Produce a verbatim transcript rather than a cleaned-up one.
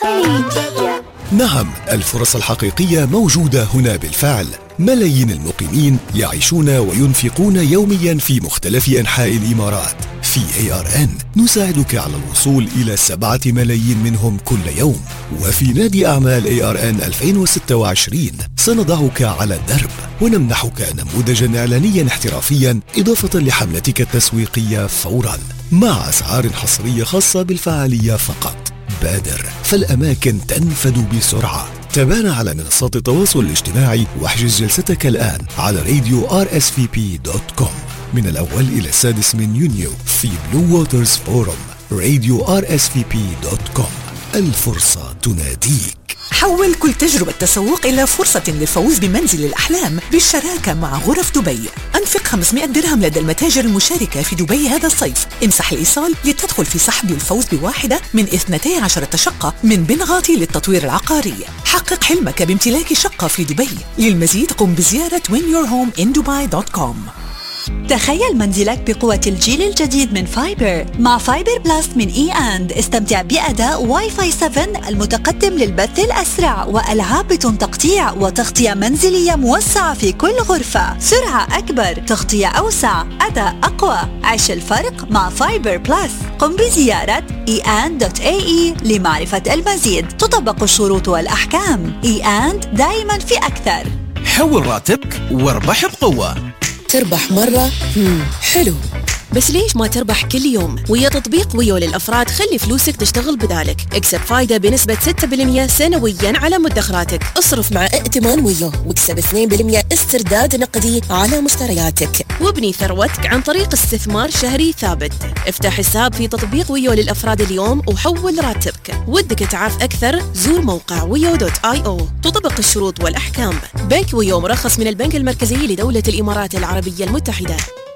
الخليجية. نعم، الفرص الحقيقية موجودة هنا بالفعل. ملايين المقيمين يعيشون وينفقون يوميا في مختلف أنحاء الإمارات. في إيه آر إن نساعدك على الوصول إلى سبعة ملايين منهم كل يوم. وفي نادي أعمال إيه آر إن ألفين وستة وعشرين سنضعك على الدرب ونمنحك نموذجا إعلانيا احترافيا إضافة لحملتك التسويقية فورا مع أسعار حصرية خاصة بالفعالية فقط. بادر فالأماكن تنفد بسرعة. تابعنا على منصات التواصل الاجتماعي واحجز جلستك الآن على راديو آر إس في بي دوت كوم من الأول إلى السادس من يونيو في بلو ووترز فورم. راديو آر إس في بي دوت كوم، الفرصة تناديك. حول كل تجربة تسوق إلى فرصة للفوز بمنزل الأحلام بالشراكة مع غرف دبي. أنفق خمسمائة درهم لدى المتاجر المشاركة في دبي هذا الصيف. امسح الإيصال لتدخل في سحب الفوز بواحدة من اثنتي عشرة شقة من بنغاتي للتطوير العقاري. حقق حلمك بامتلاك شقة في دبي. للمزيد قم بزيارة win your home in dubai دوت كوم. تخيل منزلك بقوة الجيل الجديد من فايبر. مع فايبر بلس من اي اند استمتع بأداء واي فاي سبعة المتقدم للبث الأسرع وألعاب بدون تقطيع وتغطية منزلية موسعة في كل غرفة. سرعة أكبر، تغطية أوسع، أداء أقوى. عيش الفرق مع فايبر بلس. قم بزيارة إي أند دوت إيه إي لمعرفة المزيد. تطبق الشروط والأحكام. إي أند دائما في أكثر. حول راتبك واربح بقوة. تربح مرة؟ مم. حلو، بس ليش ما تربح كل يوم؟ ويا تطبيق ويو للأفراد خلي فلوسك تشتغل بذلك. اكسب فايدة بنسبة ستة بالمئة سنويا على مدخراتك. اصرف مع ائتمان ويو واكسب اثنين بالمئة استرداد نقدي على مشترياتك. وابني ثروتك عن طريق استثمار شهري ثابت. افتح حساب في تطبيق ويو للأفراد اليوم وحول راتبك. ودك تعرف أكثر؟ زور موقع ويو دوت آي أو. تطبق الشروط والأحكام. بنك ويو مرخص من البنك المركزي لدولة الإمارات العربية المتحدة.